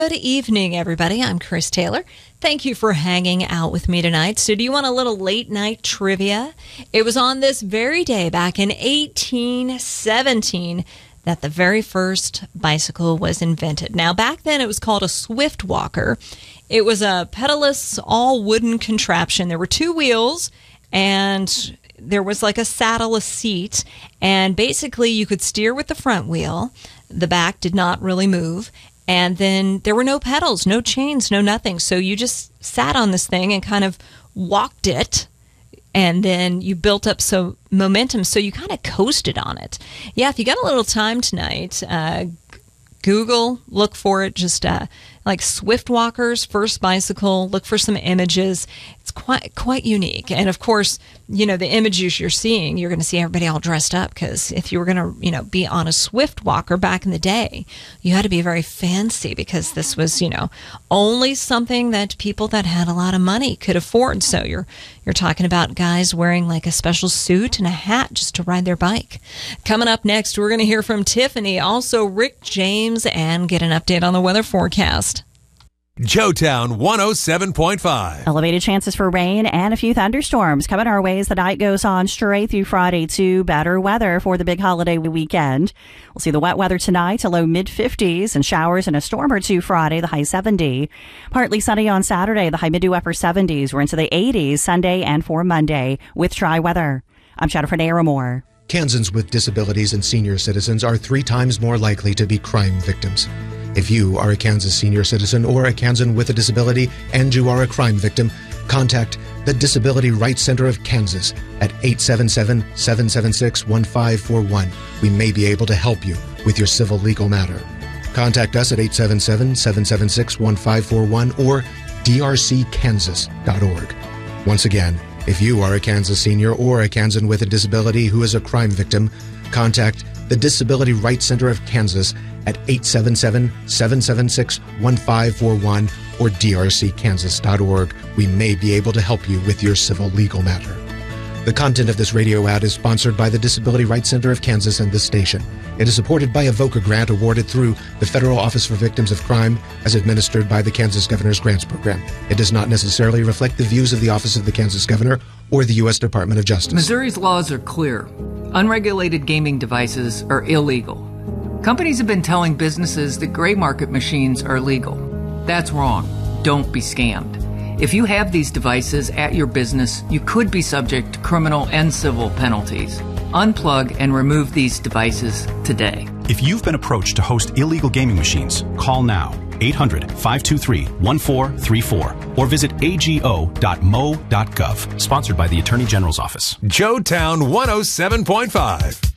Good evening, everybody. I'm Chris Taylor. Thank you for hanging out with me tonight. So do you want a little late night trivia? It was on this very day back in 1817 that the very first bicycle was invented. Now, back then it was called a swift walker. It was a pedalless, all wooden contraption. There were two wheels and there was like a saddle, a seat, and basically you could steer with the front wheel. The back did not really move. And then there were no pedals, no chains, no nothing. So you just sat on this thing and kind of walked it. And then you built up some momentum. So you kind of coasted on it. Yeah, if you got a little time tonight, Google, look for it. Just like Swift Walker's first bicycle. Look for some images. It's quite unique. And of course, you know, the images you're seeing, you're going to see everybody all dressed up, because if you were going to, you know, be on a Swift Walker back in the day, you had to be very fancy, because this was, you know, only something that people that had a lot of money could afford. So you're talking about guys wearing like a special suit and a hat just to ride their bike. Coming up next, we're going to hear from Tiffany, also Rick James, and get an update on the weather forecast. Joetown 107.5. Elevated chances for rain and a few thunderstorms coming our way as the night goes on straight through Friday to better weather for the big holiday weekend. We'll see the wet weather tonight, a low mid-50s, and showers and a storm or two Friday, the high 70. Partly sunny on Saturday, the high mid to upper 70s. We're into the 80s Sunday and for Monday with dry weather. I'm Jennifer Naramore. Kansans with disabilities and senior citizens are 3 times more likely to be crime victims. If you are a Kansas senior citizen or a Kansan with a disability and you are a crime victim, contact the Disability Rights Center of Kansas at 877-776-1541. We may be able to help you with your civil legal matter. Contact us at 877-776-1541 or drckansas.org. Once again, if you are a Kansas senior or a Kansan with a disability who is a crime victim, contact the Disability Rights Center of Kansas at 877-776-1541 or drckansas.org. We may be able to help you with your civil legal matter. The content of this radio ad is sponsored by the Disability Rights Center of Kansas and this station. It is supported by a VOCA grant awarded through the Federal Office for Victims of Crime as administered by the Kansas Governor's Grants Program. It does not necessarily reflect the views of the Office of the Kansas Governor or the U.S. Department of Justice. Missouri's laws are clear. Unregulated gaming devices are illegal. Companies have been telling businesses that gray market machines are legal. That's wrong. Don't be scammed. If you have these devices at your business, you could be subject to criminal and civil penalties. Unplug and remove these devices today. If you've been approached to host illegal gaming machines, call now 800-523-1434 or visit ago.mo.gov. Sponsored by the Attorney General's Office. Joetown 107.5.